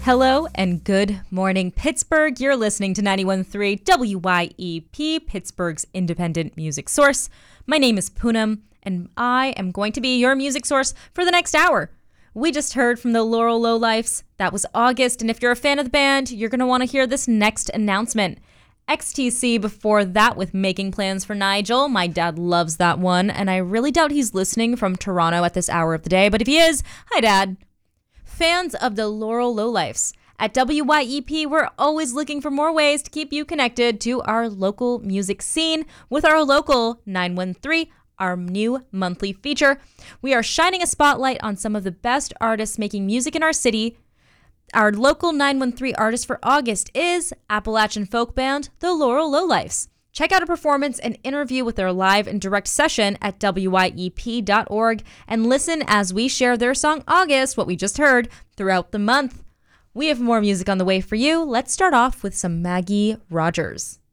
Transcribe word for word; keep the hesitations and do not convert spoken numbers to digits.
Hello and good morning, Pittsburgh. You're listening to ninety-one point three W Y E P, Pittsburgh's independent music source. My name is Poonam, and I am going to be your music source for the next hour. We just heard from the Laurel Lowlifes. That was August, and if you're a fan of the band, you're going to want to hear this next announcement. X T C before that with Making Plans for Nigel. My dad loves that one, and I really doubt he's listening from Toronto at this hour of the day, but if he is, hi, Dad. Fans of the Laurel Lowlifes. At W Y E P, we're always looking for more ways to keep you connected to our local music scene with our local nine one three, our new monthly feature. We are shining a spotlight on some of the best artists making music in our city. Our local nine one three artist for August is Appalachian folk band, the Laurel Lowlifes. Check out a performance and interview with their live and direct session at W Y E P dot org and listen as we share their song August, what we just heard, throughout the month. We have more music on the way for you. Let's start off with some Maggie Rogers.